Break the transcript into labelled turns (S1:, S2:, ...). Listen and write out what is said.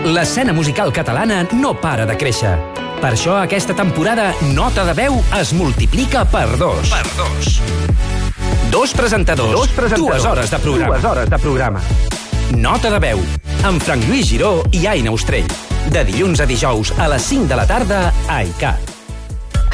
S1: L'escena musical catalana no para de créixer. Per això aquesta temporada Nota de Veu es multiplica per 2. Dos presentadors, 2 hores de programa. Nota de Veu, amb Frank Lluís Giró i Aina Ostrell. De dilluns a dijous a les 5 de la tarda a ICAT.